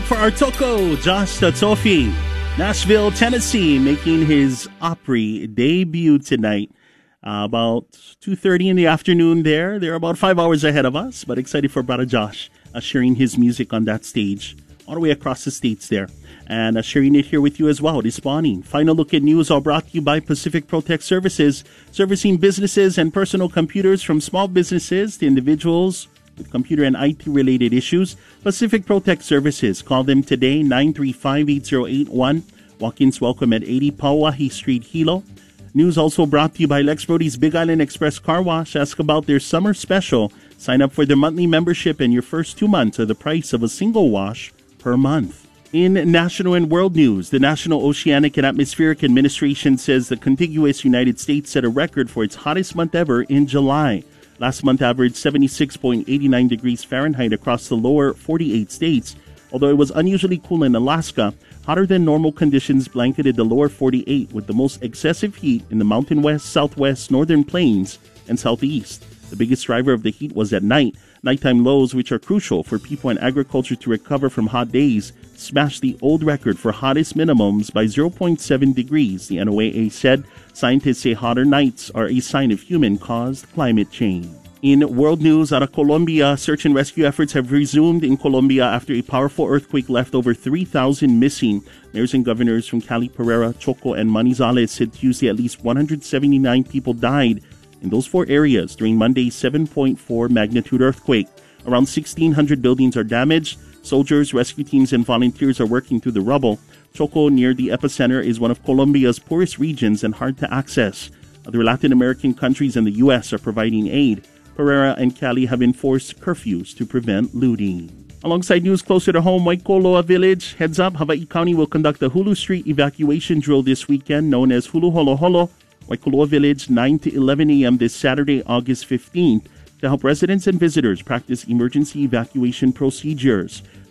for our Toko, Josh Tatofi. Nashville, Tennessee, making his Opry debut tonight. About 2:30 in the afternoon there. They're about 5 hours ahead of us, but excited for brother Josh sharing his music on that stage all the way across the states there. And sharing it here with you as well this morning. Final look at news all brought to you by Pacific Protect Services, servicing businesses and personal computers from small businesses to individuals with computer and IT-related issues. Pacific Protect Services. Call them today, 935-8081. Walk-ins welcome at 80 Pauahi Street, Hilo. News also brought to you by Lex Brody's Big Island Express Car Wash. Ask about their summer special. Sign up for their monthly membership and your first 2 months are the price of a single wash per month. In national and world news, the National Oceanic and Atmospheric Administration says the contiguous United States set a record for its hottest month ever in July. Last month averaged 76.89 degrees Fahrenheit across the lower 48 states. Although it was unusually cool in Alaska, hotter than normal conditions blanketed the lower 48 with the most excessive heat in the Mountain West, Southwest, Northern Plains, and Southeast. The biggest driver of the heat was at night. Nighttime lows, which are crucial for people and agriculture to recover from hot days, smashed the old record for hottest minimums by 0.7 degrees, the NOAA said. Scientists say hotter nights are a sign of human-caused climate change. In world news, out of Colombia, search and rescue efforts have resumed in Colombia after a powerful earthquake left over 3,000 missing. Mayors and governors from Cali, Pereira, Choco, and Manizales said Tuesday at least 179 people died in those four areas during Monday's 7.4 magnitude earthquake. Around 1,600 buildings are damaged. Soldiers, rescue teams, and volunteers are working through the rubble. Choco, near the epicenter, is one of Colombia's poorest regions and hard to access. Other Latin American countries and the U.S. are providing aid. Pereira and Cali have enforced curfews to prevent looting. Alongside news closer to home, Waikoloa Village. Heads up, Hawaii County will conduct a Hulu Street evacuation drill this weekend known as Hulu Holo Holo. Waikoloa Village, 9 to 11 a.m. this Saturday, August 15th, to help residents and visitors practice emergency evacuation procedures.